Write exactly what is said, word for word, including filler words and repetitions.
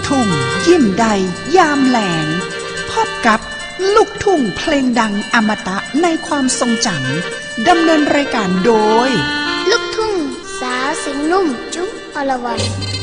ทุ่งยิ้มใดยามแหลงพบกับลูกทุ่งเพลงดังอมตะในความทรงจำดำเนินรายการโดยลูกทุ่งสาวเสียงนุ่มจุ๊บอรวรรณ